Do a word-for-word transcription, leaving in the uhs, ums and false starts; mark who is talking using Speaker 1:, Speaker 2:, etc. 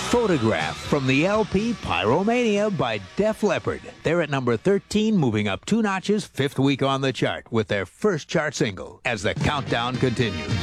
Speaker 1: Photograph from the L P Pyromania by Def Leppard. They're at number thirteen, moving up two notches, fifth week on the chart with their first chart single as the countdown continues.